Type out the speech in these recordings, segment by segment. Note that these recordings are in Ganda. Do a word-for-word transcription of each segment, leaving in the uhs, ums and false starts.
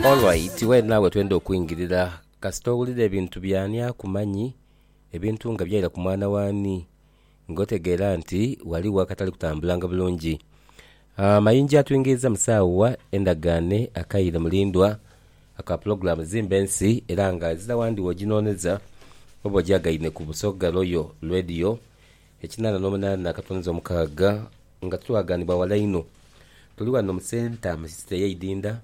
Alright, we nawe twende okuyingirira kasita owulira ebintu byani akumanyi ebintu nga byaira ku mwana wani ngotegeera nti wali wakatali kutambulanga bulungi. Amayinja atuyingiriza musaawa endagane akayira mulindwa aka program zimbensi era nga zida wandi wojinoneza obo jagaine ku Busoga Royal Radio ekinana n'omunana akatonzo omukaga nga tuwaganibwa walaino tuli wano mu center mu sister yeidinda.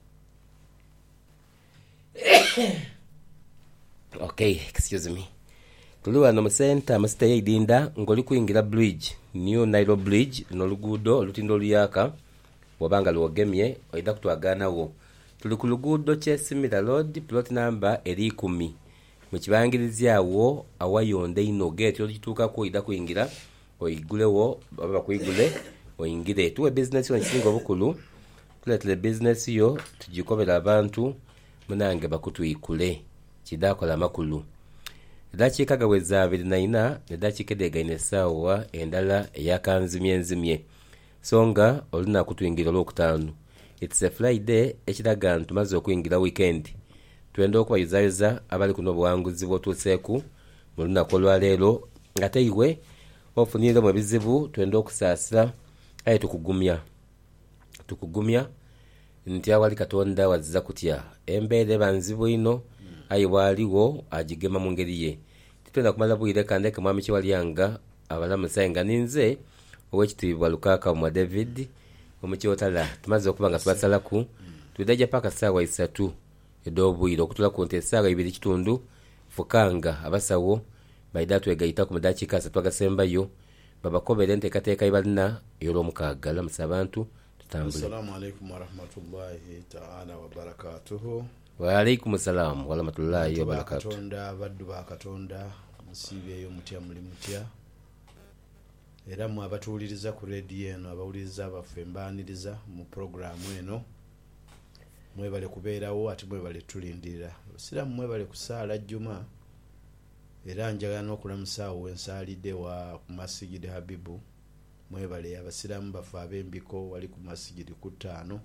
Okay, excuse me. Tuli wano mu center mu sister yeidinda ngoli kuyingira bridge New Nile Bridge no lugudo lutindo luyaka wabanga lwogemye oida kutwagana wo. Tuli ku lugudo Chesimira Road plot number eri kumi mu kibangirizyawo awayonde ino gate olituka ko oida kuyingira oyigulewo baba kuyigule oyingire tuwe business yo nsingo bukulu tuletele business yo tujikobera abantu munange bakutuyikule kidakola makulu dachika gaweza abiri na ina nedachika degaine sawa endala yakanzimye nzimye songa olina kutuyingira lokutano. It's a Friday ekiraga ntumaze okuyingira weekend twenda okwayizayiza abali kuno bwanguzi botuseku mulina kolwa lero ngate iwe ofunire mu bizibu twenda okusasira ayi tukugumya tukugumya nti awali katonda waziza kutya embeere banzibu ino ayi waliwo ajigema mu ngeri ye titenda kumala buyire kande ke mwami kiwalyanga abalamusenga ninze owekitibwa Lukaka mu David omukyotala tumaze okubanga tubasalaku tudaje paka sawa isatu edobuyiro okutula ku ntesaga ibiri kitundu fukanga abasawo baidatu egayita ku mudachika asatu agasembayo babakobere ntekateka ibalina yolo mukagala musabantu tutambule. Assalamu alaykum wa rahmatullahi ta'ala wa barakatuhu. Wa alaykum assalam wa rahmatullahi wa barakatuhu. Katonda baddu ba Katonda musibe yo mutya muli mutya era mu abatuliriza ku radio eno abawuliriza abaffe mbaniriza mu program eno mwebale kubeerawo ati mwebale tulindirira Siramu mwebale kusaala Juma era njagala n'okulamusaawo ensaalidde wa ku Masigidi Habibu mwebale abasiramu bafa abembiko wali ku Masigidi ku ttaano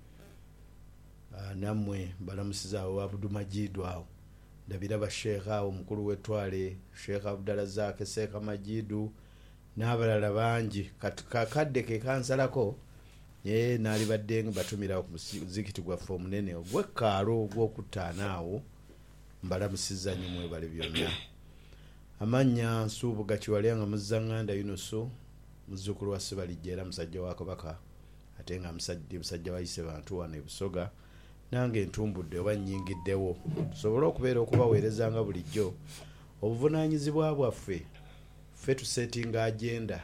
namwe balamusizaawo Abdul Majid awo ndabira ba Sheikh awo mukulu w'Etwale Sheikh Abdallah Zake Seka Majidu n'abalala bangi kakadde ke kansalako ye nali badde batumira ku zikiti gwa form nene ogwekaalo ogw'okutaanaawo mbalamusiza nnyo mwebale byonna. Amanya Nsuubu Gakiwalyanga Muzanganda Yunusu muzzukulu wa Sibalijjera musajja wa Kabaka ate nga musajja musajja wayise bantu wano e Busoga nange ntumbudde oba nnyingiddewo tusobole okubeera okubaweereza nga bulijjo obuvunaanyizibwa bwaffe ffe tusetinga agenda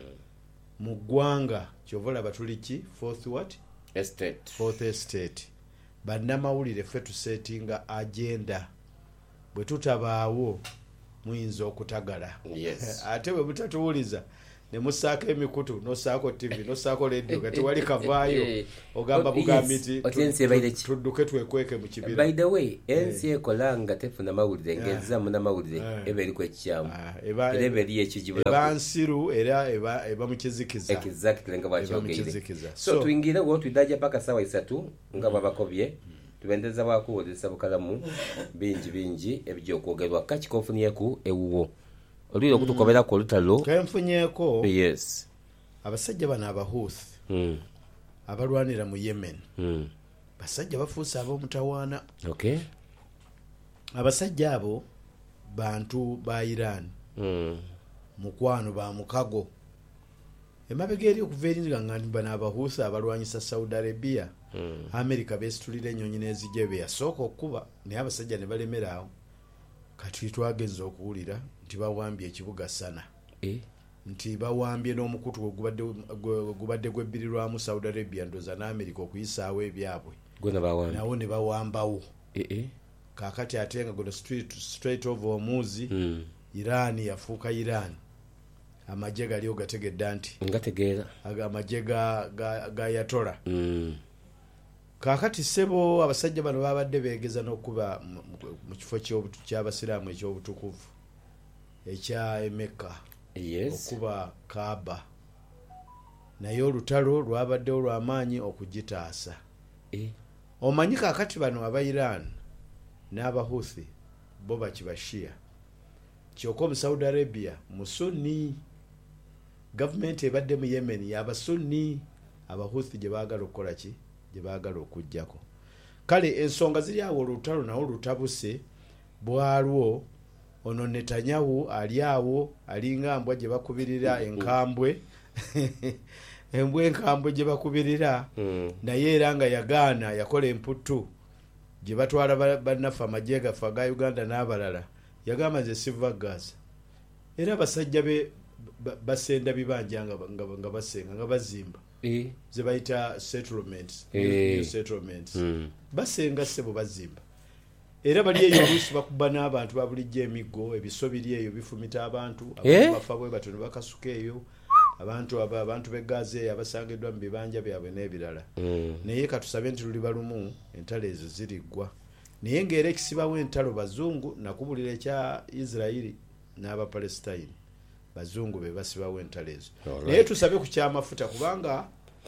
mu ggwanga kyovola batuliki fourth what estate fourth estate bannamawulire ffe tusetinga agenda bwe tutabaawo muyinza okutagala. Yes. Ate bwe mutatuwuliza ne musaako emikutu nosaako T V nosaako radio kati wali kavaayo ogamba bugamiti tudduke twekweke mu kibira. By the way ensi ekolanga tefuna mawulire ngeza muna mawulire ebe eri kwekyamu ebe eri ekijibula bansiru era eba eba mu kizikiza exactly nga bwachogeire. So tuingira wo tudaja paka sawa isatu nga babakobye tubendeza bakuwolesa bukalamu bingi bingi ebijjo kwogerwa kaki kofunyeku ewuwo oliro okutukobera ko lutalo kenfunyeko. Yes, abasajja bana abahuthi mm. abalwanira mu Yemen mm. basajja bafuusa ab'omutawaana. Okay, abasajja abo bantu ba Iran mm. mukwano ba mukago emabega eri okuva eri nga ngandi bana abahuthi abalwanyisa Saudi Arabia mm. America besitulira ennyonyi n'ezijebe yasooka okuba naye abasajja ne balemeraawo kati twagenza okuwulira nti bawambye ekibuga Sana eh? nti bawambye n'omukutu ogubadde gubadde gwebbirirwamu Saudi Arabia ndoza n'America okuyisaawo ebyabwe gona bawambye nawo ne bawambawo eh eh kakati ate nga gono street straight of Hormuz mm. Iran yafuuka Iran amajje gali ogategedde nti ngategeera amajje ga ga, ga yatola mm. kakati sebo abasajja bano babadde beegeza n'okuba mu kifo ky'abasiraamu ekyobutukuvu ekya Mecca. Yes, okuba Kaaba naye olutalo lwabaddewo lw'amaanyi okugitaasa eh? omanyi kakati bano aba Iran n'abahuthi bo bakibashia kyokka mu Saudi Arabia musunni gavumenti ebadde mu Yemen y'abasunni abahuthi gye baagala okukola ki gye baagala okujjako kale ensonga ziri awo olutalo nawo lutabuse bwalwo ono Netanyahu ali awo alinga mbwa gye bakubirira enkambwe embwa enkambwe gye bakubirira mm. naye era nga yagaana yakola emputtu gye batwala bannaffe amagye gaffe aga Uganda n'abalala yagamba nze siva Gaza era abasajja be basenda bibanja nga, nga, nga basenga nga bazimba e? ze bayita settlements e? new settlements mm. basenga sebo bazimba era bali eyo oluusi bakuba n'abantu babulijjo emiggo ebiso biri eyo bifumita abantu abantu bafa bwe batono bakasuka eyo abantu aba abantu begaze abasangiddwa mu bibanja byabwe n'ebirala mm. naye katusabe nti luli balumu entalo ezo ziriggwa naye ng'era ekisibawo entalo bazungu nakubulira ekya Israeli n'aba Palestine bazungu be basibawo entalo ezo naye tusabe ku kyamafuta kubanga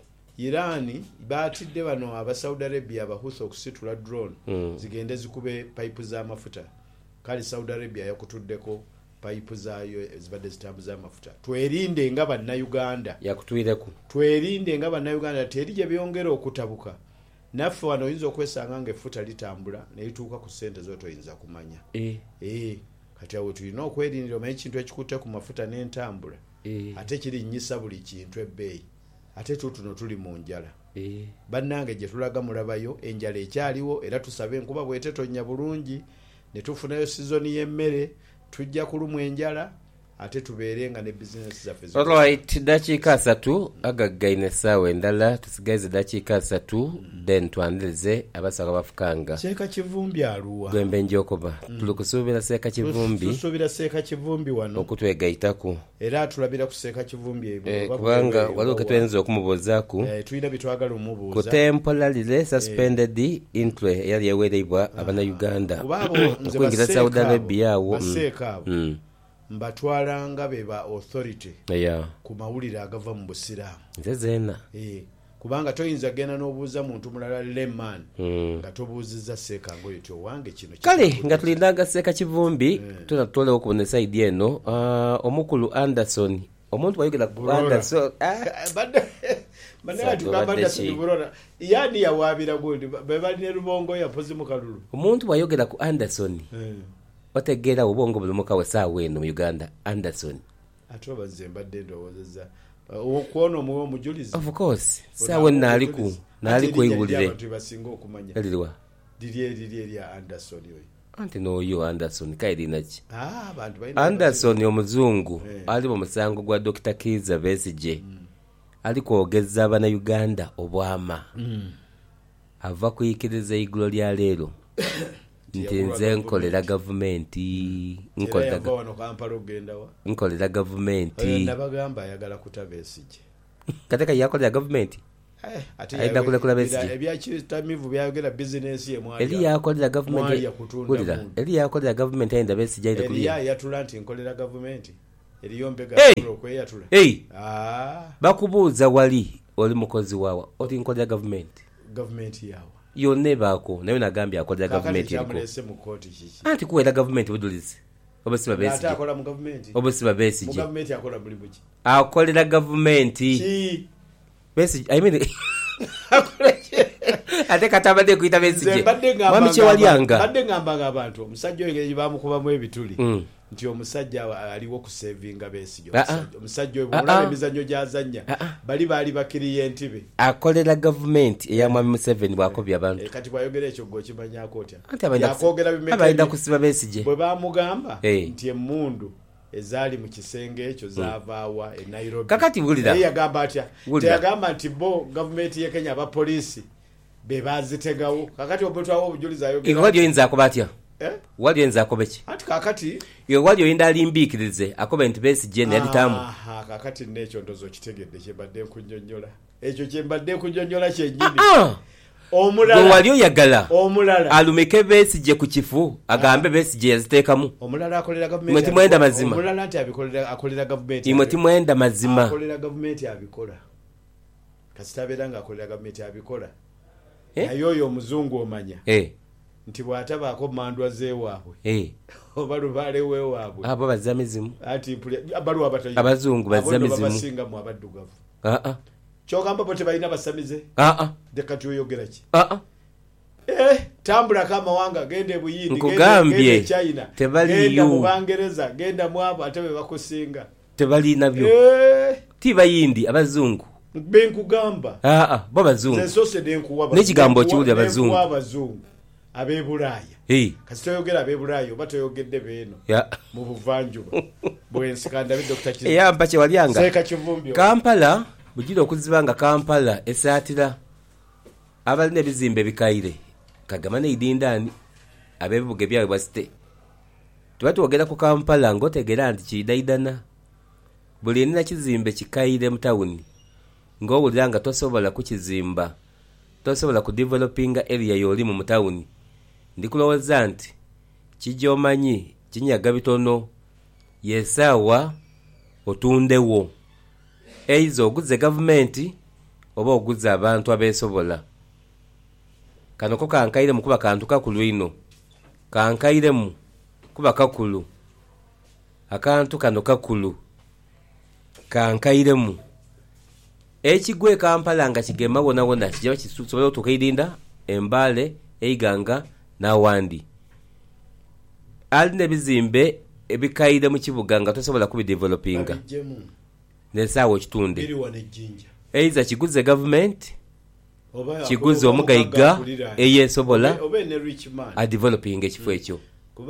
Irani baatidde bano aba Saudi Arabia abahuthi okusitula drone mm. zigende zikube pipe z'amafuta kali Saudi Arabia yakutuddeko pipe zaayo ezibadde zitambuza amafuta twerinde nga bannayuganda yakutwireko twerinde nga bannayuganda teri gye byongera okutabuka naffe wano oyinza okwesanga nga effuta litambula neyituuka ku ssente z'otoyinza kumanya e. e. kati awo tulina okwerindira omanyi ekintu ekikutte ku mafuta n'entambula e. ate kirinnyisa buli kintu ebbeeyi ate tutuno tuli mu njala e. bannange gye tulaga mulabayo enjala ekyaliwo era tusabe enkuba bw'etetonya bulungi ne tufunayo sizoni y'emmere tujja kulumwa enjala ate tubeerenga ne business zaffe. Alright, dakiika asatu agaggaine essaawa endala tusigaize dakiika asatu mm. then twanirize abasaka bafukanga Seeka Kivumbi aluwa Gwembe Njokoba mm. tulukusuubira Seeka Kivumbi tusuubira Seeka Kivumbi wano okutwegaitaku era tulabira ku Seeka Kivumbi eh, kubanga waliwo ketuyinza okumubuuzaaku eh, tulina bitwagala omubuuza ku temporarily suspended eh. intwe eyali eweereibwa abannayuganda okuyingira Saudi Arabia awo baseeka abo mm. mbatwalanga beba authority yeah. ku mawulire agava mu busiraamu nze zeena eh kubanga toyinza genda n'obuuza muntu mulala lemman mm. nga tobuuzizza Seeka ngoyo ti owange kino kale nga tulindanga Seeka Kivumbi yeah. tunatutolewo ku nesaidi eno uh, omukulu Anderson omuntu wayogera ku Anderson badde bana tukamba Anderson burora yani yawabira gundi bebaline Rubongo yapozi mu kalulu omuntu wayogera ku Anderson yeah. otegera obongo bulumuka wasaawa eno mu Uganda Anderson atoba zembadde ndowozeza okuona mu omujulizi of course saawa naliku naliku eyulire abantu basinga okumanya elirwa diliye diliye ya Anderson yoy anti no yo Anderson kaidi nachi ah abantu baina Anderson omuzungu eh. ali mu musango gwa Doctor Kiza Besigye mm. ali kwogeza abana Uganda obwama mm. ava kuyikiriza iglo lya leero nti nze nkolera gavumenti nkolera nkolera gavumenti nabagamba ayagala kuta Besigye kateka yakolera gavumenti eh ati aida kule kula Besigye ebyakitamivu byagera business ye mwali eli yakolera gavumenti kulira eli yakolera gavumenti aida Besigye aida kulira eli yatulanti nkolera gavumenti eli yombega hey! kweyatula hey ah bakubuuza wali oli mukozi wawa oti nkolera gavumenti gavumenti yawa yonne baako nayo nagambye akolera gavumenti eriko anti kuwera gavumenti budulize obasiba Besigye ata akola mu gavumenti obasiba Besigye mu gavumenti akola buli buki akolera gavumenti ki Besigye I mean ate katabade kuita Besigye mami che walianga badde ngamba abantu omusajja oyo bamukuba mu ebituli mm. nti omusajja aliwo ku savinga Besigye omusajja oyo mulala emizanyo gyazanya bali bali bakiriyenti be akolera gavumenti eya mwami Museveni bwakobya abantu e, kati bwayogera ekyo gwo kimanya akotya yakogera bimeka abaida kusiba Besigye bwe bamugamba hey. nti emundu ezali mu kisenge ekyo zavaawa e Nairobi kakati bulira naye yagamba atya yagamba nti bo gavumenti ye Kenya abapolisi be bazitegawo kakati obutwawo obujuliza ayogera wali oyinza akoba atya eh wali oyinza akoba ki ati kakati yo wali oyinda alimbikirize akoba nti Besigye ne yalitamu aha kakati n'ekyo ndozo kitegedde kyembadde kunnyonnyola ekyo kyembadde kunnyonnyola kyennyini omulala wali oyagala omulala alumeke Besigye ku kifu agambe Besigye yaziteekamu omulala akolera gavumenti imwe timwenda mazima omulala nti abikolera akolera gavumenti imwe timwenda mazima akolera gavumenti abikola kasitabeera nga akolera gavumenti abikola Eh? naye oyo omuzungu omanya eh nti bw'atabaako mandwa zeewaabwe eh oba lubaale weewaabwe abo bazza mizimu ati baluwa abatayi abazungu bazza mizimu babasingamu abaddugavu ah ah kyogamba bo tebalina basamize ah ah dekati oyogera ki ah ah eh tambulako amawanga genda e Buyindi nkugambye China tebaliyo genda mu Bangereza genda mu abo ate be bakusinga tebalina byo eh ti bayindi abazungu benkugamba ah ah bo bazungu zensose denkuwa n'ekigambo kiwulira abazungu abazungu ab'e Bulaaya eh kasi toyogera ab'e Bulaaya oba toyogedde beeno ya mu buvanjuba bwensikanda be Dr. Kizibu eyamba kye walyanga Seeka Kivumbi Kampala bugira okuziba nga Kampala esaatira abalina ebizimbe bikaire Kagama ne idindani abebuge byawe basite tuba twogera ku Kampala ng'otegera nti kidaidana buli nina kizimbe kikaire mu tawuni ng'owulira nga tosobola kukizimba tosobola ku developinga area y'oli mu tawuni ndikulowooza nti kijoomanyi kinyaga bitono yesaawa otundewo eizo oguze gavumenti oba oguze abantu abeesobola kano ko kankaire mu kuba kantu kakulu ino kankaire mu kuba kakulu akantu kano kakulu kankaire mu ekigwe Kampala nga kigema wona wona kijaba kisobola otukaidinda embale eiganga n'awandi alina ebizimbe ebikaire mu kibuga nga tosobola kubidevelopinga nesaawa ekitunde eiza kiguze gavumenti kiguze omugayiga eyesobola adevelopinga ekifo ekyo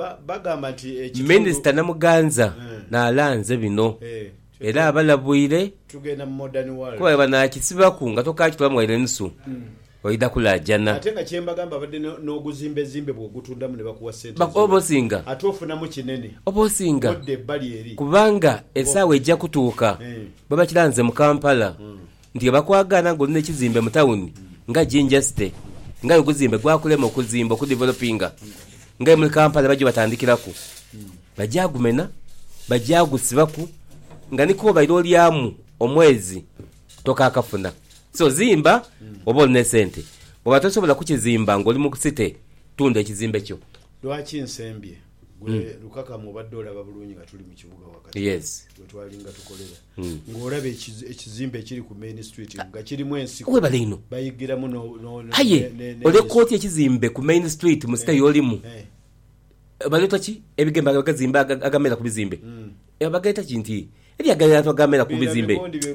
minisita namuganza n'alanze bino era abalabwire kuba banakisibaku nga tokakitula mwaire nusu oida kulajana ate nga kyembagamba abadde n'oguzimba ezimbe bw'ogutundamu ne bakuwa ssente obosinga ate ofunamu kinene obosinga odde ebbali eri kubanga essaawa ejja kutuuka baba kiranze mu Kampala nti bakwagana ng'olina ekizimbe mu tawuni nga Jinja City nga oguzimbe gwakulema okuzimba okudevelopinga nga muri Kampala bajja batandikiraku bajja gumena bajja gusibaku nga nikuba bayiro lyamu omwezi tokakafuna so zimba oba olina sente bw'oba tosobola kukizimba ng'oli mu kusite tunda ekizimbe kyo lwaki nsembye gwe lukaka mu badde olaba bulungi nga tuli mu kibuga wakati yes gwe twalinga tukolera ng'olaba ekizimbe ekiri ku Main Street nga kirimu ensiko we balino bayigiramu no haye ole kooti ekizimbe ku Main Street mu site yolimu baleta ki ebigemba bagazimba agamera ku bizimbe abagaita kinti ebya gaya twagamera ku bizimbe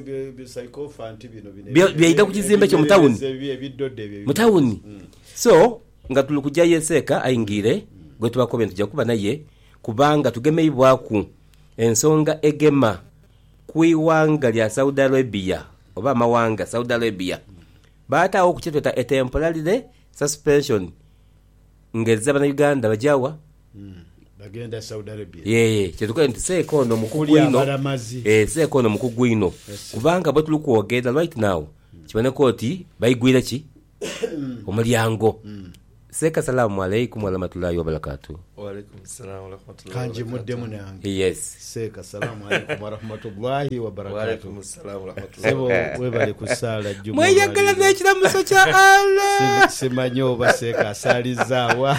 byayita ku kizimbe kyo mu tawuni mu tawuni so nga tulukujja yeseka ayingire gwe tubakobe tujja kuba naye kubanga tugemeibwaku ensonga egema kuiwanga lya Saudi Arabia oba amawanga Saudi Arabia baatawo okukyetweta a temporary suspension ngeza bana Uganda bajawa bagenda Saudi Arabia yeye kyetukola nti seekono mukugwino eh seekono mukugwino kubanga bwe tulukwogera right now kiboneka oti bayigwira ki omulyango Seka salamu alaykum wa rahmatullahi wa barakatuh. Wa alaykum assalam wa rahmatullahi kanji muddemu nange yes Seka salamu alaykum wa rahmatullahi wa barakatuh. Wa alaykum assalam wa rahmatullahi sebo webale kusala juma mweyagala n'ekiramuso kya Allah simanyo baseka asalizaawa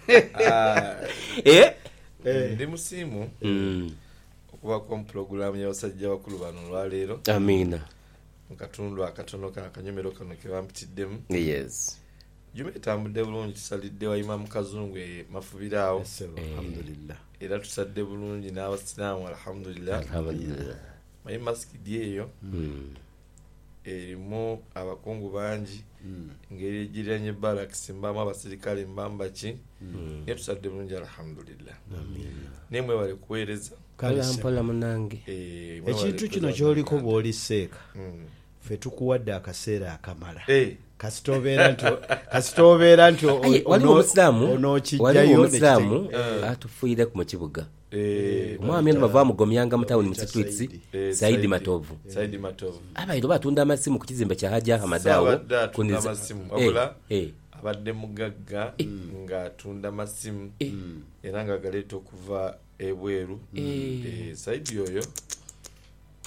eh ndi musimu okuba ku program ya basajja bakulu bano lwaleero amina mukatundu akatono ka akanyomero kano ke bampitiddemu yes jume tambudde bulungi tusalidde wa Imam Kazungu mafubiraawo alhamdulillah era tusadde bulungi n'abasiraamu alhamdulillah alhamdulillah mayi maskidi eyo erimu abakungu bangi ngeri ejiranye barracks mbamu abasirikale mbamba ki ye tusadde bulungi alhamdulillah nemwe bali kuweereza kalampola munange ekintu kino kyoliko bw'oli Seeka ffe tukuwadde akaseera akamala kasitobeera nti kasitobeera nti waliwo omusiraamu onookijjayo omusiraamu atufiire ku kibuga omwami eno bava mugomyanga mu tawuni mu streets Saidi Matovu Saidi Matovu abairo batunda amasimu ku kizimbe kya Haji Ahmadawo kuniza amasimu wabula abadde mugagga nga atunda amasimu era nga galeeta okuva ebweru Saidi oyo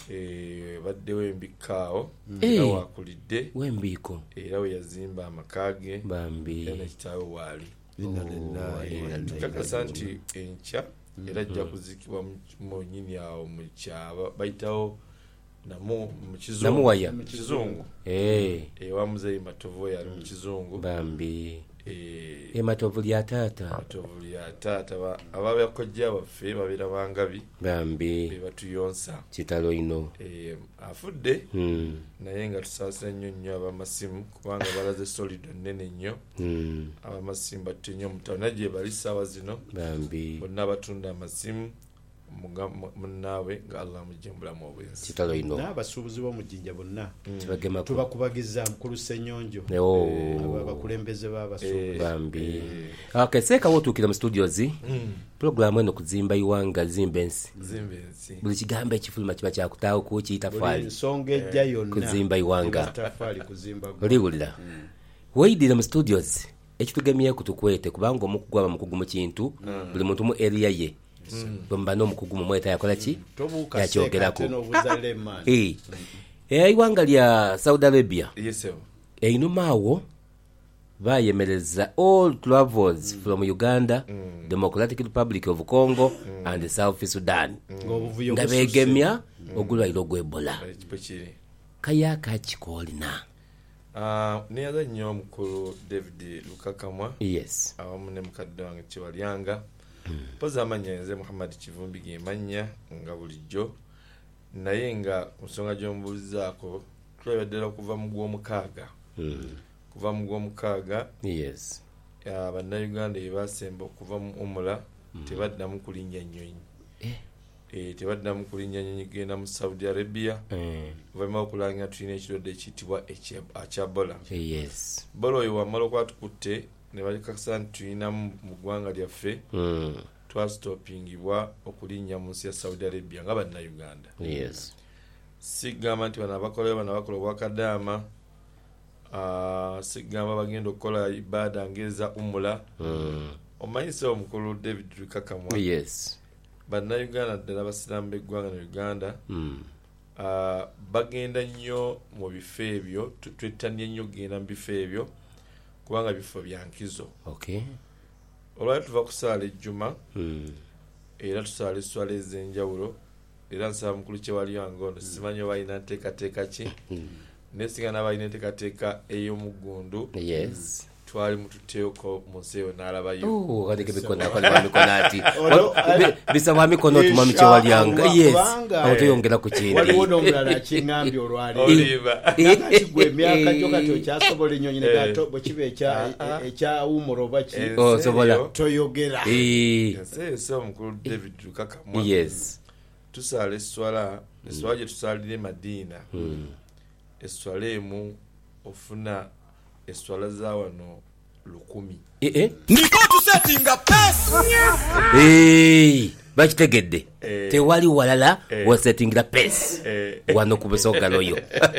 eh baddewo embikaawo Eh. era wakulidde wembiiko era we yazimba amakaage bambi era kitaawe waali Inna lillahi wa inna ilaihi tukakasa nti enkya era ajja kuzikibwa mu nyini awo mu kyaba bayitawo namu mu kizungu Namuwaya. mu kizungu Eh, ewa muzeyi Matovu yali mu kizungu bambi eh ematovu lya taata Matovu ya taata ba- ababakojja baffe babira bangabi be bambi batuyonsa kitalo ino eh afudde Hmm, naye nga tusaasira nnyo nnyo abamasimu kubanga balaze solido nnene nnyo hmm, abamasimu batte nnyo mutawo najje bali ssaawa zino bambi bonna abatunda amasimu muga- mu- munnaabwe nga allah mujje mu bulamu obwensi kitalo ino n'abasuubuzi b'omujjinja bonna kibagemako tubakubagiza mukulu Ssenyonjo Oh, abo abakulembeze b'abasuubuzi bambi okay seeka wotuukira mu studios pulogulaamu eno kuzimba iwanga zimba ensi zimba ensi buli kigambo ekifuluma kiba kyakutaawo kukiyita buli faali nsonga ejja yonna kuzimba iwanga tafaali kuzimba oliwulira weeyidire mu studios ekitugemyeku tukwete kubanga omukugu aba mukugu mu kintu buli muntu mu area ye bwemuba n'omukugu mu mweta yakola ki tobuuka yakyogerako n'obuzale emaani Eh, iwanga lya Saudi Arabia yesebo einuma awo bayemereza all travels from Uganda, Democratic Republic of Congo and South Sudan ng'obuvuyo nga bususse. beegemya ogulwairo gw'Ebola. ekipo kiri Kayaka kikolina. Ah, niyaza nnyo omukulu David Lukakamwa Yes. awamu ne mukadde wange Kiwalyanga pozi amanya nze Muhammad Kivumbi ge mannya nga bulijjo naye nga ku nsonga gy'omubuulizaako tulabadde okuva mu gw'omukaaga kuva mu gw'omukaaga Yes. abannayuganda bye baasemba okuva mu umula tebaddamu kulinnya nnyonyi eh tebaddamu kulinnya nnyonyi genda mu Saudi Arabia Eh, oluvannyuma okulanga tulina ekirwadde ekiyitibwa ekyabola yes. bola oyo wamala okuba tukutte ne balikakasa nti tulina mu ggwanga lyaffe Mm. twasitopingibwa okulinnya mu nsi ya Saudi Arabia nga bannayuganda Yes. sigamba nti bano abakolayo bano abakola obwakadaama sigamba bagenda okukola ibaada ngeza umula Mm. omanyise omukulu David Lukakamwa Yes. bannayuganda ddala abasiraamu b'eggwanga ne Uganda Mm. ah, bagenda nnyo mu bifo ebyo tu- twettanye nnyo okugenda mu bifo ebyo kubanga bifo bya nkizo Okay. olwali tuva kusaala ejjuma Mm. era tusaala esswala ez'enjawulo era nsaba mukulu Kyewalyango ono simanyi oba alina nteekateeka ki naye singa n'aba alina enteekateeka ey'omuggundu Yes. twali mututeeko mu nsi eyo n'alabayo Oh, kadike mikono akali wa mikono ati. Olwo, Bi- Bisaba mikono tuma Insha Kyewalyanga. Allah, Yes. kubanga- Awo tuyongera ku kindi. waliwo n'omulala akiŋŋambye olwaleero oliva nakati gwe emyaka gyo kati okyasobola ennyonyi ne Eh. gato bwe kiba ekya- Ah, ah. ekyawumula oba ki Ensi Oh, sobola. eyo- toyogera Eh, ensi eyo si omukulu David Lukakamwa yes. tusaala esswala esswala gye tusaalira e Madiina esswala emu ofuna esswala za wano lukumi Eh, eh. Niko tusetinga pesa. Eh, bakitegedde. Eh. Tewali walala Eh. wasetingira pesi. Eh. Wano ku busogaloyo.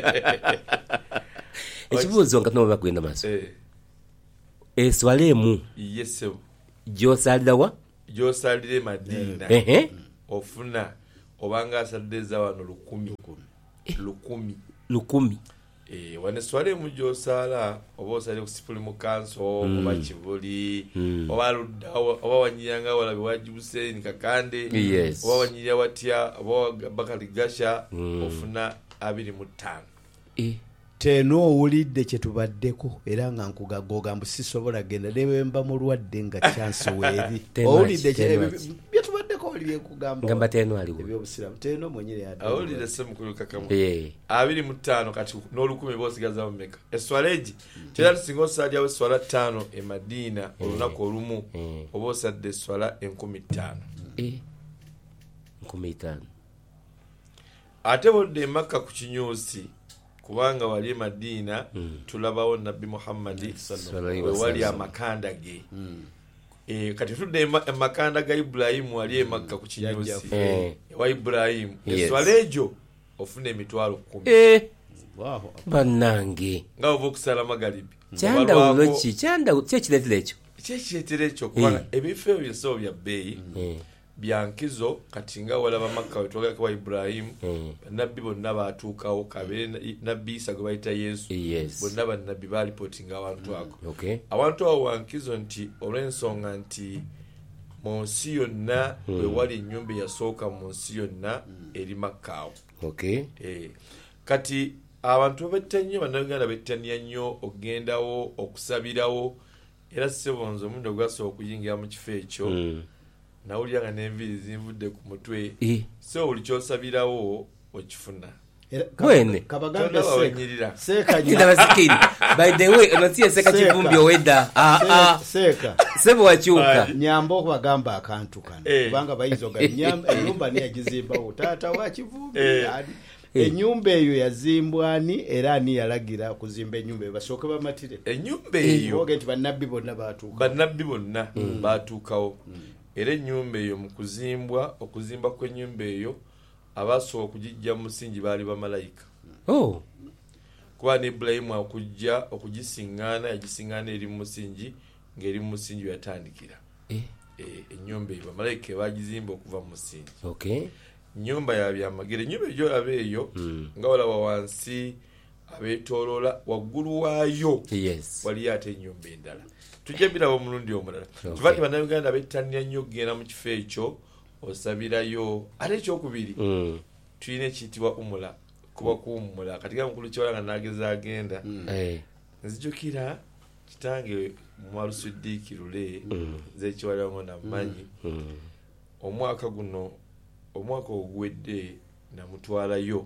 Ekibuuzo nga tunoba kugenda maaso. Eh, Eswala emu yesebo gy'osaalira wa? gy'osaalira e Madiina Ehe. ofuna obanga asadde eza wano lukumi lukumi Lukumi. Eh, wano esswala emu gy'osaala oba osalire ku sifuli mu kanso oba kibuli oba ludda oba wanyiranga walabe wajibuseni kakande Yes. oba wanyirira watya oba bakali gasha ofuna abiri mu ttaano Eh. teno owulidde kye tubaddeko era nga nkugagoga mbu sisobola genda nebemba mulwadde nga kyansi weeri Teno owulidde aki, teno kye- aki. byetubaddeko oli byekugamba Ngamba teno aliwo. ebyobusiramu teno mwenyere yadde awulire se mukulu kakamu Eh. abiri mu ttaano kati n'olukumi boosigaza mu meka esswala egi kyera tusinga osalyawo esswala ttaano e Madiina olunaku olumu oba osadde esswala enkumi ttaano Eh. Nkumi itaano. ate bodde e Makka ku kinyuusi kubanga wali e Madiina tulabawo nabbi Muhammadi Sallallahu we wali alaihi wasallam. amakanda ge Eh, kati tudde e Ma- e makanda ga Ibulayimu wali e Makka ku kinyuusi Eh. ewa Ibulayimu Yes. esswala egyo ofuna emitwalo kkumi Eh. Waaho. Bannange. nga ova okusala magalibi Kyandawulo Obalwako- ki? Kyandawulo ki ekireetera ekyo? kyekireetera ekyo kubanga Eh. ebifo ebyo byensabo bya bbeeyi Eh. byankizo kati nga walaba Makka wetwaga kwa Ibrahim Mm. nabbi bonna baatuukawo kabe nabbi Isa gwe bayita Yesu Yes. bonna bannabbi baalipotinga abantu ako Okay. abantu awo wankizo nti olw'ensonga nti mu nsi yonna bwe wali ennyumba eyasooka mu nsi yonna eri Makka awo. Okay. Eh, kati abantu betta nnyo bannayuganda bettania nnyo okugendawo okusabirawo era sibonzo omundi ogwasooka okuyingira mu kifo ekyo Mm. nawulira nga n'enviiri zinvudde ku mutwe Eh. so buli kyosabirawo okifuna Era- Bwene. kabagambe Tonna Seeka. bawanyirira. Seeka Kida nya- basikiri. By the way, onasiye seka Seeka. kivumbi owedda. Ah ah. Seeka Sebo wakyuka. nyamba okubagamba akantu kano Eh. kubanga bayinza oga ennyumba niyagizimbawo taata wa Kivumbi Eh. ani. Ennyumba eyo yazimbwa ani era ani yalagira okuzimba ennyumba eyo basooke bamatire ennyumba eyo oge nti bannabbi bonna baatuuka bannabbi bonna baatuukawo era ennyumba eyo mu kuzimbwa okuzimba kw'ennyumba eyo abasooka okugijja mu musingi baali bamalayika Oh. kuba ne Ibulayimu okujja okugisiŋŋaana yagisiŋŋaana eri mu musingi ng'eri mu musingi yatandikira Eh. Eh, ennyumba eyo bamalayika bagizimba okuva mu musingi Okay. nyumba ya byamagere ennyumba eyo gyolaba eyo Mm. nga walaba wansi abeetooloola waggulu waayo Yes. waliyo ate ennyumba endala tujja biraba omulundi omulala Okay. kiva nti bannayuganda bettania nnyo okugenda mu kifo ekyo osabirayo ate ekyokubiri Mm. tulina ekiyitibwa umula kuba kuwummula kati ga mukulu kiwala nga nageza agenda Eh. nzijukira kitange mwalusidiiki lule nze ekiwalawo namanyi Mm. omwaka guno omwaka oguwedde namutwalayo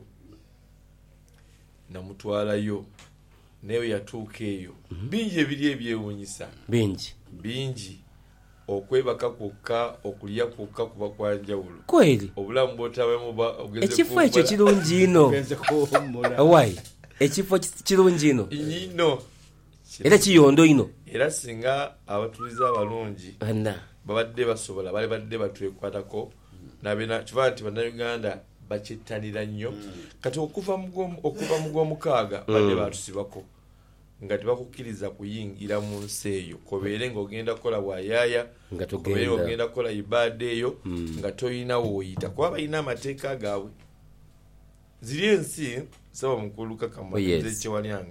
namutwalayo naye yatuuka eyo bingi ebiri ebyewuunyisa Bingi. bingi okwebaka kwokka okulya kwokka kuba kwanjawulo Kweli. obulamu bwotabamu Ekifo ekyo kirungi ino. genze kuwummula Why? Ekifo ki- kirungi ino. nyino Era kiyondo ino. era singa abatuliza abalungi Anna. babadde basobola bali badde batwekwatako nabena kiva nti bannayuganda bakyettanira nnyo kati okuva mu gw'omu- okuva mu gw'omukaaga badde batusibako nga tebakukkiriza kuyingira mu nsi eyo kobeere ng'ogenda kukola bwayaaya Nga togenda. kobeere ng'ogenda kukola ibaada eyo nga toyina woyita kuba balina amateeka gaabwe ziri ensi saba mukulu Oh, yes. kakamaekyewalyanga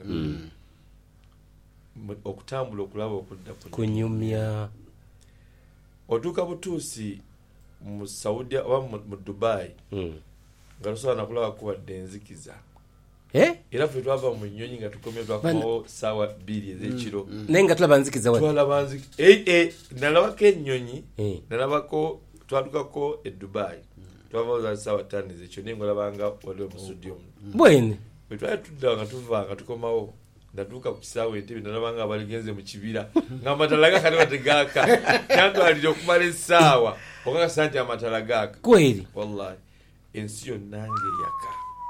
okutambula okulaba okudda ku Kunyumya. otuuka butuusi mu Saudi oba mu mu Dubai Mm. nga tosobola nakulaba kuwadde enzikiza Eh? era ffe twava mu nnyonyi nga tukomye twakomawo saawa bbiri ez'ekiro Naye nga tulaba nzikiza wati. twalaba nziki eh, eh, nalabako ennyonyi Eh. nalabako twatukako e Dubai twavawo za saawa ttaano ez'ekiro naye ngolabanga waliwo mu studio Bwene. bwe twali tudda nga tuva nga tukomawo natuuka ku kisaawe entebe nalaba nga abaligenze mu kibira ng'amatala gaaka tegaaka kyantwalire okumala essaawa okakasa nti amatala gaaka Kweli. wallahi ensi yonna ng'eyaka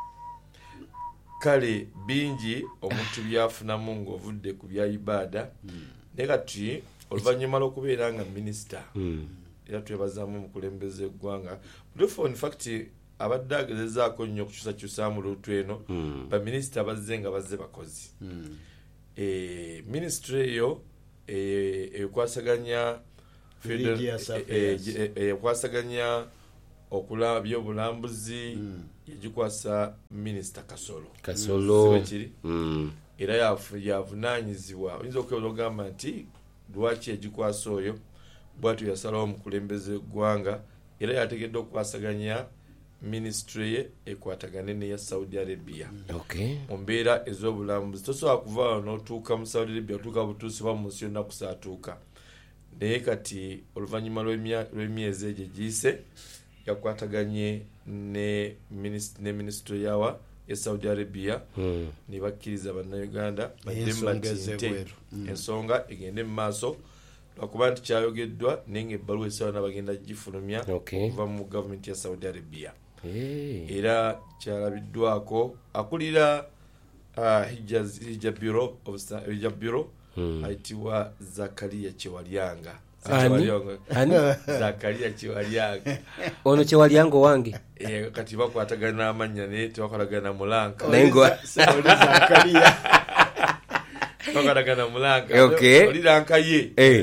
kale bingi omuntu byafunamu ng'ovudde ku bya ibaada naye kati oluvannyuma lw'okubeera nga minisita Mm. era twebazaamu omukulembeze eggwanga butuufu in fact abadde agezezaako nnyo okukyusakyusaamu luutu eno baminisita bazze nga bazze bakozi eh, ministry eyo eh, ekwasaganya Religious affairs. ekwasaganya okulaba byobulambuzi yagikwasa minisita Kasolo Kasolo. Sibe kiri? Mm. era yafu- yavunaanyizibwa oyinza okwebaza ogamba nti lwaki egikwasa oyo bwatyo yasalawo omukulembeze eggwanga era yategedde okwasaganya ministry ye ekwatagane neya Saudi Arabia Okay. mu mbeera ez'obulambuzi tosobola kuva n'otuuka mu Saudi Arabia otuuka butuusi ba mu nsi yonna kusaatuuka naye kati oluvannyuma lw'emya- lw'emyezi egyo giyise yakwataganye ne minis- ne ministry yawa e Saudi Arabia Mm. ne bakkiriza bannayuganda Ensonga baddemu ez'ebweru. batinte ensonga egende mu maaso lwakuba nti kyayogeddwa naye ng'ebbaluwa esaana bagenda gifulumya Okay. okuva mu gavumenti ya Saudi Arabia Eh. era kyalabiddwako akulira uh, hijaz, hijab bureau of Sa- hijab bureau Mm. ayitibwa Zakaria Kyewalyanga Ani? Ani? Zakaria Kyewalyanga Ono Kyewalyango wange. Eh, kati bakwatagana n'amannya naye tebakolagana mulanka Naye ngo- Zakariya bakolagana mulanka Okay. oli lanka ye Eh.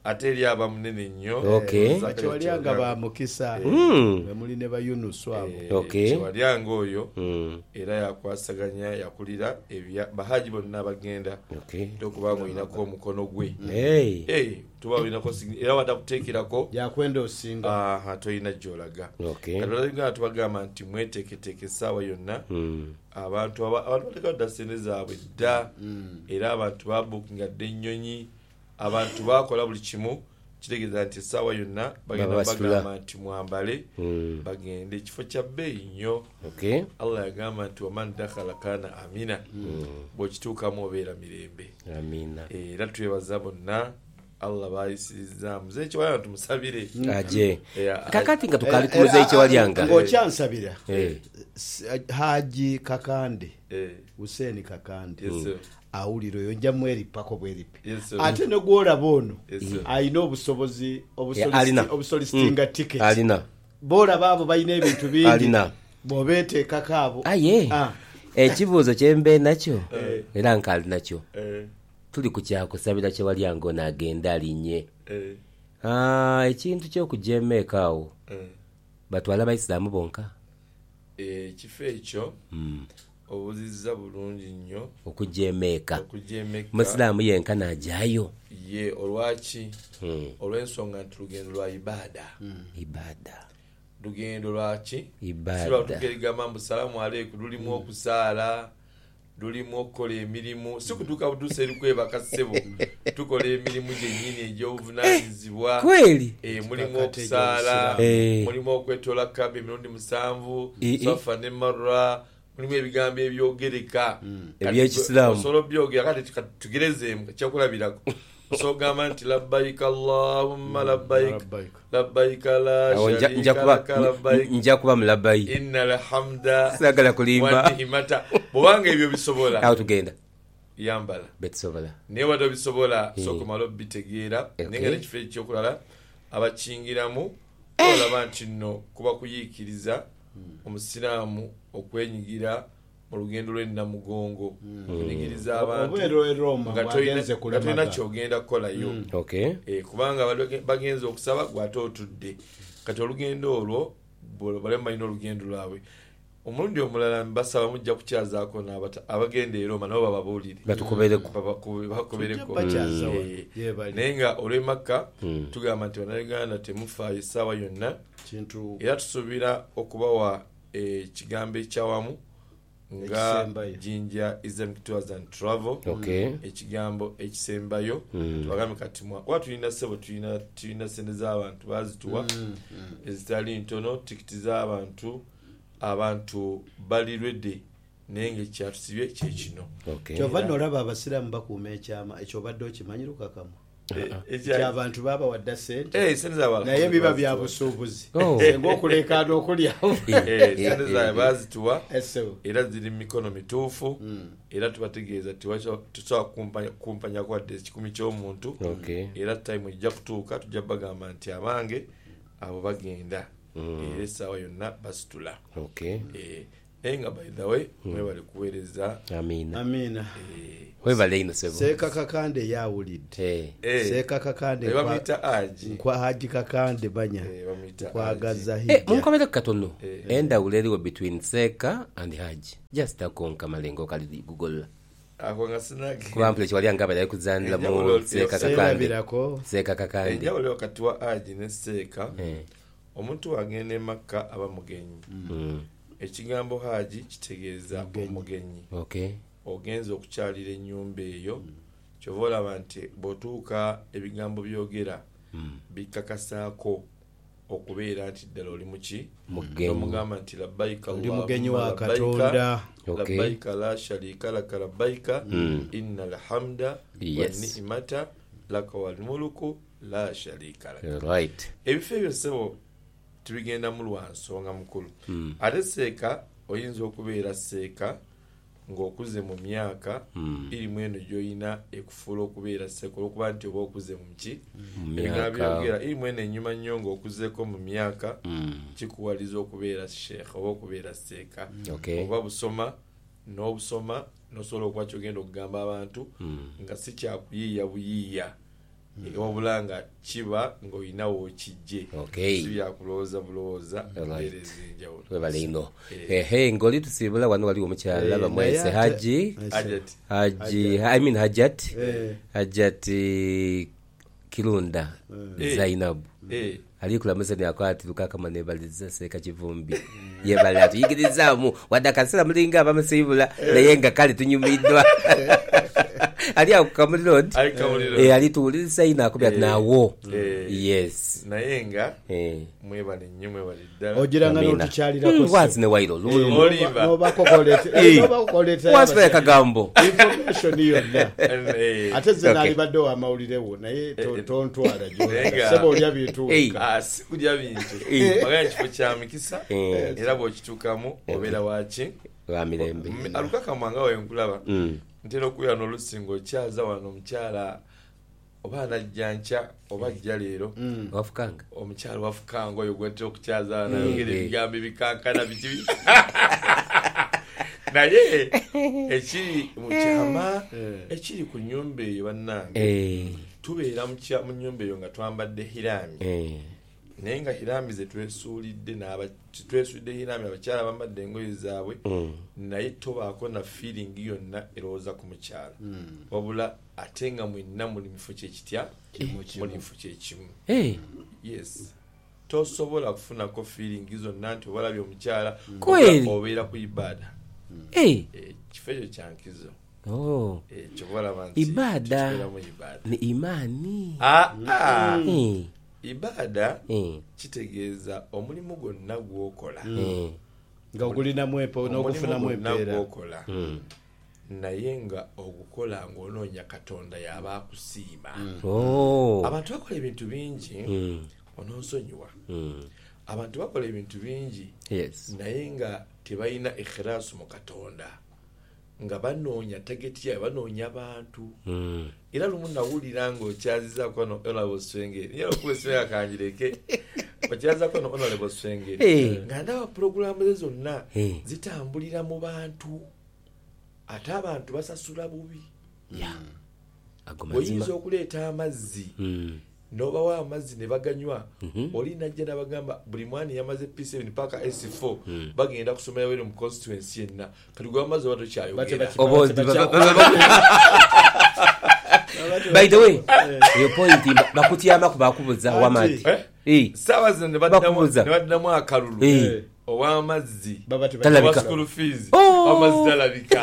ate eri aba munene nnyo. Okay. Kiwalyanga ba mukisa Mm. be muli ne bayunusu abo. Okay. Kiwalyanga oyo Mm. era yakwasaganya yakulira ebya bahaji bonna bagenda Okay. okuba ng'olinako omukono gwe. Hey. Eh, tuba olinako signi- era watakuteekerako Yakwenda osinga. aha toyina gy'olaga. Okay. Kati olabika tubagamba nti mweteeketeeke essaawa yonna Mm. abantu aba- abantu bateka dda ssente zaabwe dda era abantu babukinga dda ennyonyi abantu bakola buli kimu kitegeeza nti essaawa yonna bagenda Baba basitula. bagamba nti mwambale Mm. bagende ekifo kya bbeeyi nnyo. Okay. Allah yagamba nti waman dakhala kana amina bw'okituukamu obeera mirembe. Amina. Era twebaza bonna Allah bayisirizaamu muze ekiwalyanga tumusabire. Aje. Yeah, Kakati nga tukali ku muze ekiwalyanga. Ng'okyansabira. Eh. S- Haji Kakande, Eh, Hussein Kakande. yes, sir. Awuliro yo nja mweripako bweripi. Yes, sir. Ate ne gwolaba ono Yes, sir. ayina obusobozi Yeah, alina. obusolistinga Mm. ticket. Alina. Boolaba abo balina ebintu bingi. Alina. Bw'obeeteekako abo. Aye. Ah. Ekibuuzo kye mbe nakyo era nkaali nakyo. Eh, Tuli ku kyakusabira Kiwalyanga ono agenda alinye. eh, Ah, ekintu ky'okujeemeeka awo eh. batwala abayisiraamu bonka Eh, ekifo ekyo obuzizza bulungi nnyo okujeemeeka. okujeemeka Musiraamu yenka n'ajyayo. ye olwaki Mm. olw'ensonga nti lugendo lwa ibaada Ibada. lugendo lwaki Ibaada. si lwatugerigamba mbu salaamu aleiku lulimu okusaala lulimu okukola emirimu si kutuuka butuusa eri kwebaka ssebo tukola emirimu gyennyini egy'obuvunaanyizibwa. Kweli? Eh, mulimu Kakati okusaala Eh. mulimu okwetoola kaba emirundi musanvu Eh, eh. safa ne marra mulimu ebigambo ebyogereka Ebyekisiraamu. osobola obyogera kati kati tugerezeemu kyakulabirako osobola ogamba nti labbaika allahumma labbaik Labbaik. labbaika la Awo nja- nja sharika kuba laka labbaik nja kuba mulabayi. inna alhamda Saagala kulimba. wanihimata bwobanga ebyo bisobola Awo tugenda. yambala Betusobola. naye wadde obisobola Eh. sooka omala obitegeera Okay. naye nga nekifo ekyokulala abakingiramu olaba nti nno kuba kuyiikiriza omusiraamu okwenyigira mu lugendo lw'ennamugongo kunyigiriza abantu Obeera e Roma nga tolina bwagenze nga tolina kulemaga. kyogenda kukolayo. Okay. Eh, kubanga bali bagenze okusaba gwate otudde kati olugendo olwo bale balina olugendo lwabwe omulundi omulala mbasaba mujja kukyazaako n'abata- abagenda e Roma nabo bababuulire Batukobereko. Babaku- bakobereko. Bakyaza wa- Eh, ye bali. naye nga olw'emakka Mm. tugamba nti bannayuganda temufaayo essaawa yonna Kintu era tusuubira okubawa ekigambo ekyawamu nga Ekisembayo. jinja islamic tours and travel Okay. ekigambo ekisembayo tubagambe kati mwa wa tulina sebo tulina tulina sente z'abantu bazituwa ezitali ntono tikiti z'abantu abantu bali ready naye nga ekyatusibye kyekino. Okay. kyova nolaba abasiraamu bakuuma ekyama ekyo obadde okimanyi lukakamu ky'abantu baba wadda sente naye biba bya busuubuzi Oh. senga okuleekaana okulyawo sente zaabwe bazituwa Esso. era ziri mu mikono mituufu era tubategeeza tusobola kumpanyako wadde ekikumi ky'omuntu Okay. era time ejja kutuuka tujja bagamba nti abange abo bagenda era essaawa yonna basitula. Okay. Eh, naye nga by the way mwebale kuweereza Amina. amiina eh, Webale ino sebo. seeka kakande yawulidde Eh. eh, seeka kakande eh, nkwa- bamuyita aji nkwa haji kakande banya Eh, bamuyita kwagaza Eh, hijja munkomere katono. Eh. Endawulo eriwo between Seeka and Haji. Just akonka malengo kali gugola. ako nga sinage Kuba mpule Kiwalyanga abali kuzanira mu Enjawulo- Seeka kakande. seerabirako Seeka kakande. enjawulo wakati wa aji ne seeka Eh. omuntu agenda e Makka aba mugenyi. Mm. Ekigambo haji kitegeeza omugenyi Okay. ogenza okukyalira ennyumba eyo kyova olaba nti bw'otuuka ebigambo byogera bikakasaako okubeera nti ddala oli muki Mugenyi. omugamba nti labbaika Oli Allahumma mugenyi wa labbaika, Katonda. Okay. labbaika la sharika laka labbaika inna alhamda Yes. wanni'mata laka walmuluku la sharika laka. Right. ebifo ebyo ssebo tubigendamu lwa nsonga mukulu ate seeka oyinza okubeera seeka ng'okuze mu myaka irimu eno gy'olina ekufuula okubeera seeka olwokuba nti oba okuze mu ki myaka. byogera irimu eno ennyuma nnyo ng'okuzeeko mu myaka kikuwaliza okubeera sheekha oba okubeera seeka Okay. oba busoma n'obusoma n'osobola okuba kyogenda okugamba abantu nga si kyakuyiiya buyiiya wabula nga kiba ng'olinawo kijje Okay. si byakulowooza bulowooza mpeereza enjawulo webale ino ehe ng'oli tusiibula wano waliwo omukyala bamwese haji Ajati haji I mean hajat hajat eh, kirunda Zainabu eh ali kulamusa ne akwati lukakama nebaliza seka kivumbi yebale atuyigirizamu wadde akasera mulinga abamusiibula naye nga kale tunyumiddwa ali akukamulirod Ali Kamuliro. eh ali tuwuliriza ina akubya Eh. nawo Eh. yes naye nga eh mwebale nnyo mwebale ddala ogiranga Amina. n'otukyalirako wazi ne wairo Olimba. nobakokoleta wasipaya kagambo information yonna Eh, ate ze Okay. nalibadde wamawulirewo naye to- tontwala Nenga. gyoseba olya Eh. byetuuka ah, si kulya bintu Eh. magana kifo kya mikisa Eh. era bw'okituukamu obeera waki wa mirembe M- alukakama nga wenkulaba Mm. ntera okubeera n'olusi ng'okyaza wano omukyala oba anajja nkya oba ajja leero wafukanga omukyala wafukanga oyo gwetera okukyaza nayogera Eh. ebigambo ebikankana biti naye ekiri mu kyama ekiri ku nnyumba eyo bannange eh tubeera mu kya- mu nnyumba eyo nga twambadde hirami eh naye nga hirami ze twesuulidde n'aba- twesuulidde hirami abakyala bambadde engoye zaabwe Mm. naye tobaako na feeling yonna erowooza ku mukyala wabula ate nga mwenna muli mufo kyekitya muli mufo kyekimu eh yes tosobola kufunako feeling zonna nti obalabye omukyala Kweli? obeera ku ibada eh Eh, kifo ekyo kyankizo oh ekyo balaba nti Ibada. tukibeeramu ibada ni imani Ah, ah. eh ibada eh kitegeeza omulimu gwonna gwokola eh nga ogulinamu epo n'ogufunamu omulimu gwonna empeera gwokola naye nga ogukola ng'onoonya katonda yaba akusiima oh abantu bakola ebintu bingi Mm. onoonsonyiwa Mm. abantu bakola ebintu bingi yes naye nga tebalina ikhiraasu mu katonda nga banoonya tageti yayo banoonya bantu Mm. era lumu nawulira ng'okyazizaako no honorable swengeri niye okuba eswenge akangireke okyazizaako no honorable swengeri Eh. nga ndaba puroguramu ze zonna Eh. zitambulira mu bantu ate abantu basasula bubi ya ago mazima oyinza okuleeta amazzi Mm. n'obawa amazzi ne baganywa oli najja n'abagamba buli mwani yamaze p seven paka s four bagenda kusomera were mu constituency yenna kati gwe amazzi oba tokyayogera obo by the way your point bakutyama kubakubuza wamati Eh? eh saawa zino ne baddamu Bakubuza. ne baddamu akalulu Eh. ow'amazzi baba Talabika. owa school fees Oh. amazzi talabika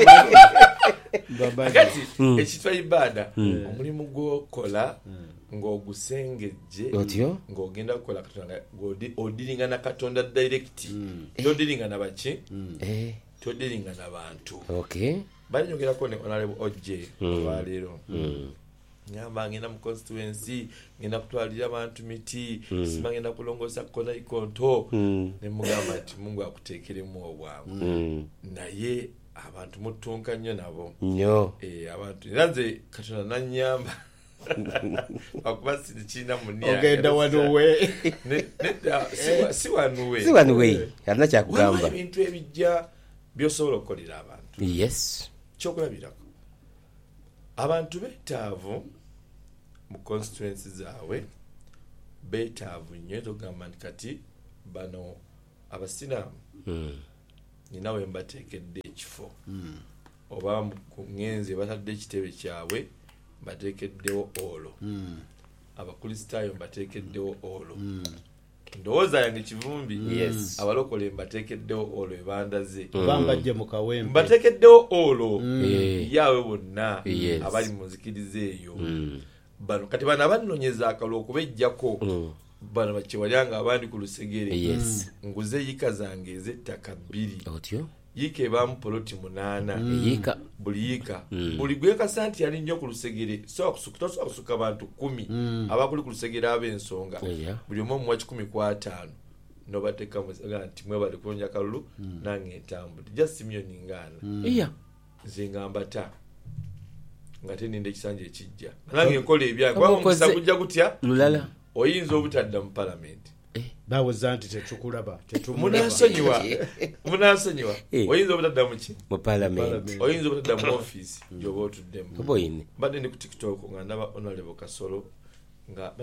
Baba- kati ekitwa ibada omulimu gwokola ng'ogusengejje otyo ng'ogenda kukola katonda ng'odi- odiringa na katonda direct todiringa na baki eh todiringa na bantu okay balinyogerako ne honorable ojje olwaleero ngamba ngenda mu constituency ngenda kutwalira abantu miti sima ngenda kulongosa kona ikonto ne mugamba nti mungu akuteekeremu obwangu Mm. naye abantu mutunka nnyo nabo nyo Eh, abantu era nze katonda nanyamba akuba sirikiina munia ogenda wanuwe si wanuwe si wanu we alina waliwo kyakugamba ebintu ebijja byosobola okukolera abantu yes kyokulabirako abantu betaavu mu constituency zaabwe betaavu nnyo togamba nti kati bano abasiraamu Mm. nina we mbateekedde ekifo oba ku ŋŋenzi batadde ekitebe kyabwe mbateekeddewo olwo abakristaayo mbateekeddewo olwo ndowooza yange kivumbi Yes. abalokole mbateekeddewo olwo ebandaze bambajje mu kawempe mbateekeddewo olwo Eh. yaawe bonna Yes. abali mu nzikiriza eyo Mm. bano kati bano abanoonyeza akalwa okubejjako Mm. bano bakyewalya abandi ku lusegere yes nguze yika zange ez'ettaka bbiri otyo yiika ebaamu poloti munaana yika buli yiika buli gwekasa nti yali nnyo ku lusegere tosobola kusuka bantu kumi abakuli ku lusegere ab'ensonga Yeah. buli omu omuwa kikumi ku ataano nobateekamu nti mwebale kulonja kalulu nange entambuli just simyoni ngaana iya nze ngamba ta nga teninda ekisanja ekijja nange nkola ebyange Oba kubanga omukisa okoze- gujja gutya lulala oyinza obutadda mu palamenti eh bawoza nti tetukulaba munasonyiwa munasonyiwa oyinza obutadda muki mu parliament oyinza obutadda mu office gyoba otuddemu boyini badde ndi ku tiktok nga ndaba honorable Kasolo nga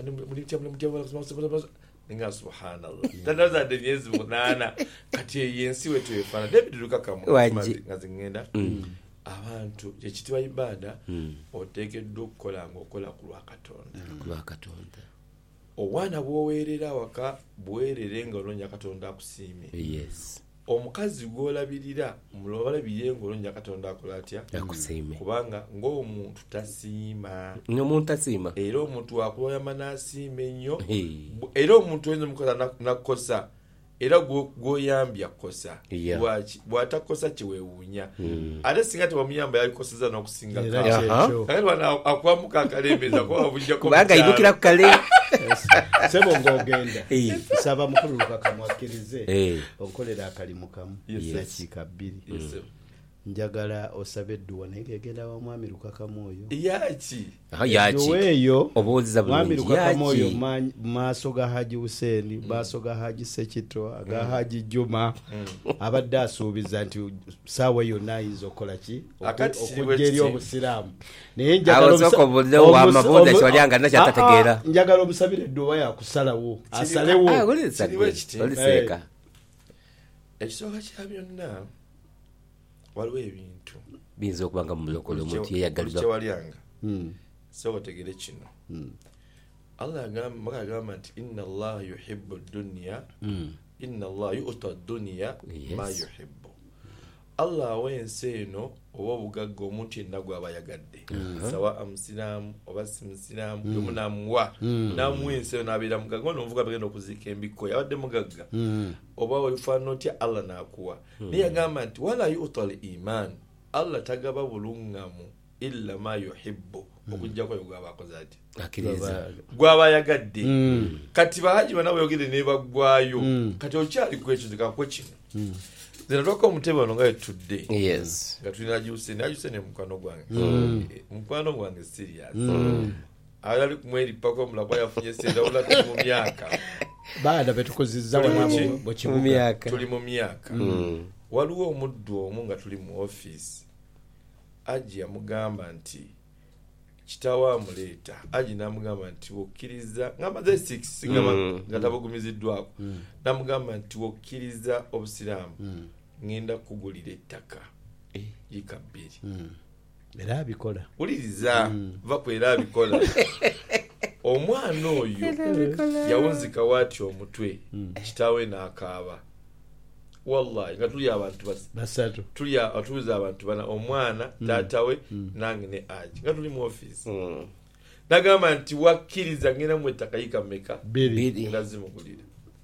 nga subhanallah tandazadde myezi munaana kati yensi wetu efaana David Lukaka nga zingenda abantu ekitibwa ibada oteekeddwa okukola ng'okola ku lwa Katonda obwana bwoweerera waka bwerere nga olonnya Katonda akusiime yes omukazi gwolabirira mulabirire nga olonnya Katonda akola atya akusiime kubanga ng'omuntu tasiima n'omuntu tasiima era omuntu akulwayama n'asiima ennyo era omuntu oyinza omukosa nakukosa era gwoyambya kosa lwaki bw'atakosa kiweewuunya ate singa tewamuyamba yalikoseza n'okusinga kakati akwamuka akalembeza kuba bujjako kubanga aidukira ku kale sebo ng'ogenda saba mukulu Lukaka mwakkirize onkolera akalimu kamu dakiika bbiri njagala osabe edduwa naye ngegenda wa mwami Lukaka Mwoyo yaki yaki eyo obuuziza mwami bulungi Lukaka Mwoyo maaso ga Haji Hussein maaso ga Haji Sekito aga Haji Juma abadde asuubiza nti saawa yonna ayinza okukola ki okujja eri obusiraamu naye njagala omusabire edduwa yakusalawo asalewo oliseeka ekisooka kya byonna waliwo ebintu biyinza okuba nga mumulokole omuntu yeyagalibwa kyewalyanga so otegere kino Allah agamba nti inna Allah yuhibbu dunya inna Allah yu'ta dunya ma yuhibbu Allah awensi eno oba obugagga omuntu yenna gwaba yagadde sawa amusiraamu oba si musiraamu yomu namuwa namuwa ensi eno n'abeera mugagga ono omuvuga bagenda okuziika embiko yabadde mugagga oba wefaana otya Allah n'akuwa naye yagamba nti wala yu'ta al-iman Allah tagaba bulungamu illa ma yuhibbu okujjako yo gwaba akoze ati akiriza gwaba yagadde kati bahaji bana bayogere ne bagwayo kati okyali kwekyo zikakwe kino zina toka omutebe ono nga etudde yes nga tulina Haji Hussein Haji Hussein mukwano gwange mukwano gwange serious ali kumweri pako mulakwa yafunye senda wala tuli mu myaka baada betukozizza wanabo mu myaka tuli mu myaka waliwo omuddu omu nga tuli mu office Haji yamugamba nti kitawa amuleeta Haji namugamba nti wokkiriza ngamaze six nga tabugumiziddwako namugamba nti wokkiriza obusiraamu ngenda kugulira ettaka yika bbiri era abikola uliriza va kwera abikola omwana oyo yawunzika wati omutwe kitawe n'akaaba wallahi nga tuli abantu basatu tuli atuuza abantu bana omwana taatawe nange ne Haji nga tuli mu office nagamba nti wakkiriza ngenda mu ettaka yika mmeka bbiri nga zimugulira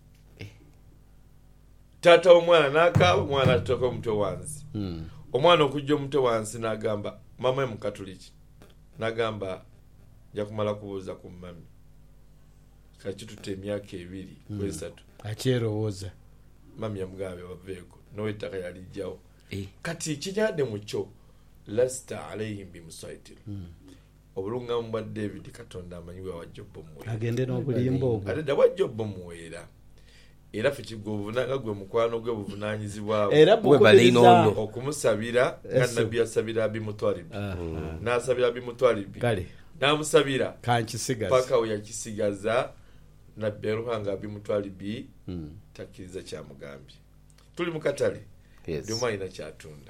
taata omwana n'akaaba omwana atutoka omutwe wansi omwana okujja omutwe wansi n'agamba mama ye mukatuliki n'agamba nja kumala kubuuza ku mami kaki tutte emyaka ebiri kwesatu akyerowooza mami yamugambe baveeko nowe ettaka yalijjawo kati kinyadde mu kyo lasta alayhim bimusaitir obulungamu bwa David Katonda amanyiwe wajja obbomuweera agende n'obulimba obwo ate wajja obbomuweera era ffe kigobunanga gwe mukwano gwe buvunaanyizibwawo era bukubiriza okumusabira nga nabbi yasabira Abimutwalibi n'asabira Abimutwalibi kale n'amusabira kankisigaza paka we yakisigaza nabbi Ruhanga Abimutwalibi takkiriza kyamugambye tuli mu katale byoma alina kyatunda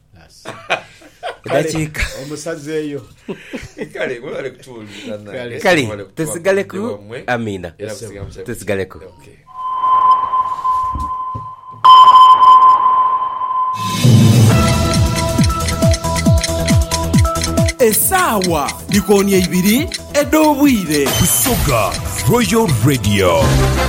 dakiika omusazi eyo kale mwale kutuulira kale tusigaleku amina tusigaleku essaawa likoonye ibiri ed'obwire Busoga Royal Radio.